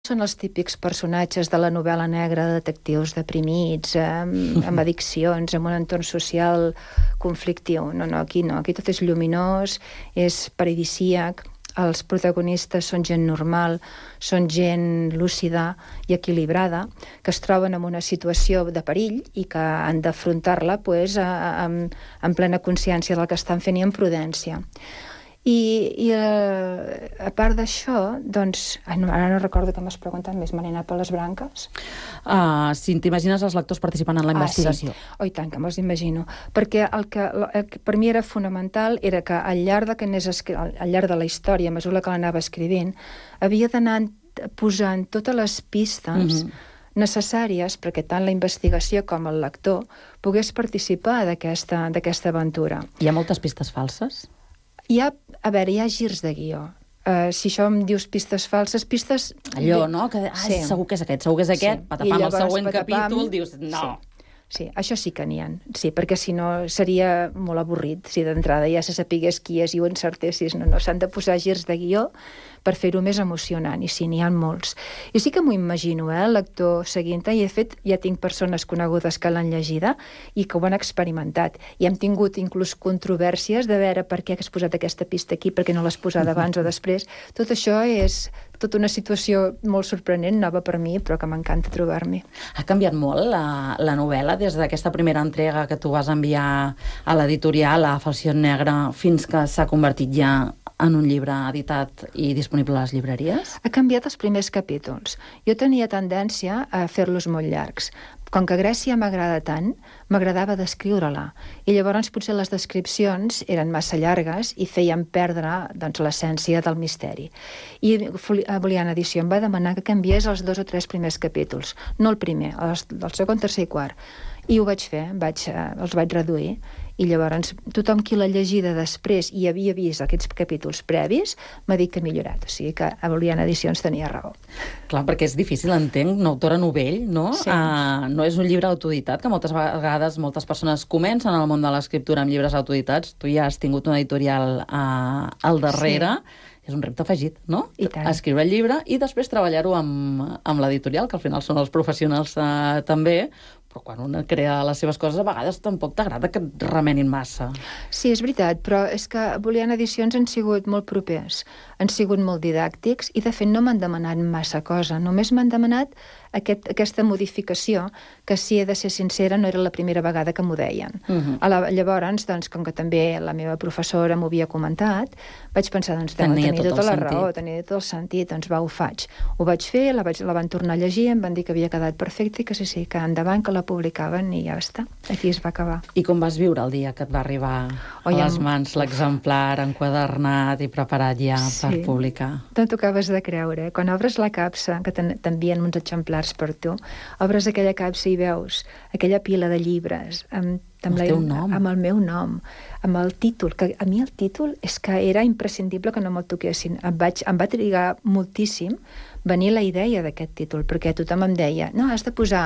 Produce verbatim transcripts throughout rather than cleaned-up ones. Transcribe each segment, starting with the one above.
Són els típics personatges de la novel·la negra de detectius deprimits, amb, amb addiccions, amb un entorn social conflictiu. No, no, aquí no. Aquí tot és lluminós, és paradisíac, els protagonistes són gent normal, són gent lúcida i equilibrada, que es troben en una situació de perill i que han d'afrontar-la pues, amb, amb plena consciència del que estan fent i amb prudència. I, i a, a part d'això, doncs, no, ara no recordo que m'has preguntat més, me n'he anat per les branques. Uh, si t'imagines els lectors participant en la investigació. Ah, sí. Oh, i tant, que me'ls imagino. Perquè el que, el que per mi era fonamental era que al llarg, de que anés escri... al llarg de la història, a mesura que l'anava escrivint, havia d'anar posant totes les pistes mm-hmm. necessàries perquè tant la investigació com el lector pogués participar d'aquesta d'aquesta aventura. Hi ha moltes pistes falses? Hi ha, a veure, hi ha girs de guió. Uh, si això em dius pistes falses, pistes... Allò, no? Que, ah, sí. Segur que és aquest, segur que és aquest, sí. Patapam, el següent patapam, capítol, dius, no. Sí. Sí, això sí que n'hi ha. Sí, perquè si no seria molt avorrit. Si d'entrada ja se sapigués qui és i ho encertessis. No, no, s'han de posar girs de guió per fer-ho més emocionant, i sí, n'hi ha molts. I sí que m'ho imagino, eh, el lector seguint-te, i de fet ja tinc persones conegudes que l'han llegida i que ho han experimentat. I hem tingut inclús controvèrsies de veure per què has posat aquesta pista aquí, per què no l'has posat abans o després. Tot això és tota una situació molt sorprenent, nova per mi, però que m'encanta trobar-m'hi. Ha canviat molt la, la novel·la des d'aquesta primera entrega que tu vas enviar a l'editorial, a Falsió Negra, fins que s'ha convertit ja en un llibre editat i disponible a les llibreries? Ha canviat els primers capítols. Jo tenia tendència a fer-los molt llargs. Com que Grècia m'agrada tant, m'agradava descriure-la. I llavors potser les descripcions eren massa llargues i feien perdre doncs, l'essència del misteri. I Booleana Edició em va demanar que canviés els dos o tres primers capítols. No el primer, els, el segon, tercer i quart. I ho vaig fer, vaig, els vaig reduir. I llavors tothom qui l'ha llegida després i havia vist aquests capítols previs m'ha dit que ha millorat. O sigui que a Booleana Edicions tenia raó. Clar, perquè és difícil, entenc, una autora novell, no? Sí. Uh, no és un llibre autoeditat, que moltes vegades moltes persones comencen al món de l'escriptura amb llibres autoeditats. Tu ja has tingut una editorial uh, al darrere. Sí. És un repte afegit, no? I tant. Escriure el llibre i després treballar-ho amb, amb l'editorial, que al final són els professionals uh, també, però quan una crea les seves coses a vegades tampoc t'agrada que et remenin massa. Sí, és veritat, però és que Booleana Edicions han sigut molt propers, han sigut molt didàctics i de fet no m'han demanat massa cosa, només m'han demanat aquest, aquesta modificació que, si he de ser sincera, no era la primera vegada que m'ho deien. Uh-huh. A la, llavors, doncs, com que també la meva professora m'ho havia comentat, vaig pensar, doncs, tenia tota tot la sentit. raó, tenia tot el sentit, doncs va, ho faig. Ho vaig fer, la, vaig, la van tornar a llegir, em van dir que havia quedat perfecte i que sí, sí, que endavant, que la publicaven i ja està. Aquí es va acabar. I com vas viure el dia que et va arribar oh, a les mans l'exemplar enquadernat i preparat ja sí. per publicar? No t'ho acabes de creure. Quan obres la capsa, que t'envien uns exemplars per tu, obres aquella capsa i veus aquella pila de llibres amb, amb, el, la, teu nom. amb el meu nom, amb el títol, que a mi el títol és que era imprescindible que no me'l toquessin. Em, vaig, em va trigar moltíssim venir la idea d'aquest títol, perquè tothom em deia, no, has de posar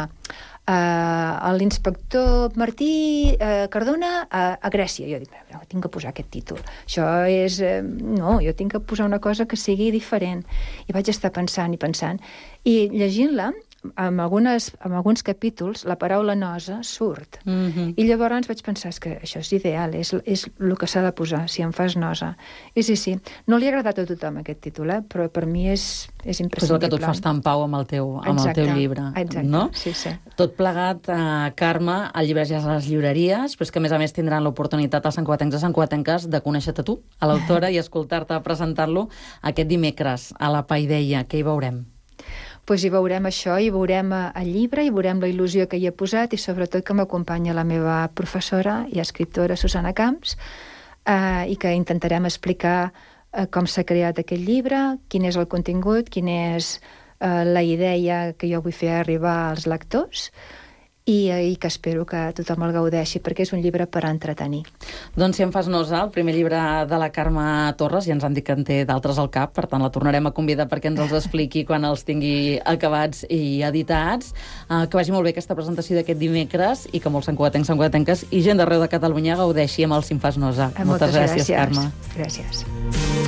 Uh, l'inspector Martí uh, Cardona a, a Grècia. Jo dic, no, tinc que posar aquest títol. Això és... Uh, no, jo tinc que posar una cosa que sigui diferent. I vaig estar pensant i pensant. I llegint-la, amb, algunes, amb alguns capítols, la paraula nosa surt. Mm-hmm. I llavors vaig pensar, és que això és ideal, és, és el que s'ha de posar, si em fas nosa. I sí, sí, no li ha agradat a tothom aquest títol, eh? Però per mi és, és imprescindible. És el que tu et fa estar en pau amb el teu, amb exacte, el teu llibre. Exacte, no? sí, sí. Tot plegat, eh, Carme, el llibre ja és a les llibreries, però és que a més a més tindran l'oportunitat als santcugatencs i santcugatenques de conèixer-te tu, a l'autora, i escoltar-te presentar-lo aquest dimecres a la Paideia. Què hi veurem? Pues hi veurem això, hi veurem el llibre, hi veurem la il·lusió que hi he posat i sobretot que m'acompanya la meva professora i escriptora Susana Camps eh, i que intentarem explicar eh, com s'ha creat aquest llibre, quin és el contingut, quina és eh, la idea que jo vull fer arribar als lectors i, i que espero que tothom el gaudeixi, perquè és un llibre per entretenir. Doncs si em fas nosa, el primer llibre de la Carme Torres, ja ens han dit que en té d'altres al cap, per tant la tornarem a convidar perquè ens els expliqui quan els tingui acabats i editats. Uh, que vagi molt bé aquesta presentació d'aquest dimecres i que molts santcugatencs, santcugatenques i gent d'arreu de Catalunya gaudeixi amb el Si em fas nosa. Moltes, Moltes gràcies, gràcies, Carme. Gràcies.